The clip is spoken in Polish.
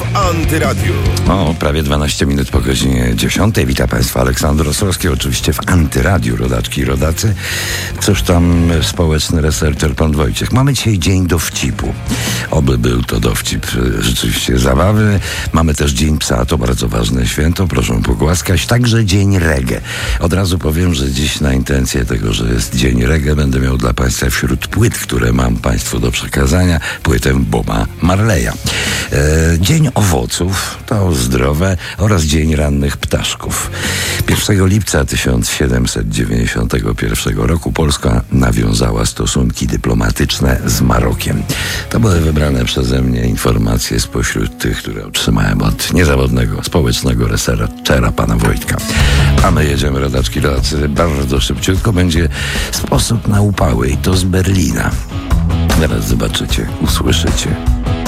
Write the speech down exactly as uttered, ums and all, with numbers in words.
Antyradiu. O, prawie dwanaście minut po godzinie dziesiątej. Witam Państwa, Aleksander Ostrowski, oczywiście w Antyradiu, rodaczki i rodacy. Cóż tam społeczny researcher pan Wojciech. Mamy dzisiaj dzień dowcipu. Oby był to dowcip rzeczywiście zabawy. Mamy też dzień psa, to bardzo ważne święto, proszę pogłaskać. Także dzień reggae. Od razu powiem, że dziś na intencję tego, że jest dzień reggae, będę miał dla Państwa wśród płyt, które mam Państwu do przekazania, płytę Boba Marleya. E, dzień owoców, to zdrowe, oraz dzień rannych ptaszków. pierwszego lipca tysiąc siedemset dziewięćdziesiątego pierwszego roku Polska nawiązała stosunki dyplomatyczne z Marokiem. To były wybrane przeze mnie informacje spośród tych, które otrzymałem od niezawodnego społecznego researchera pana Wojtka. A my jedziemy, rodaczki, rodacy, bardzo szybciutko. Będzie sposób na upały i to z Berlina. Zaraz zobaczycie, usłyszycie.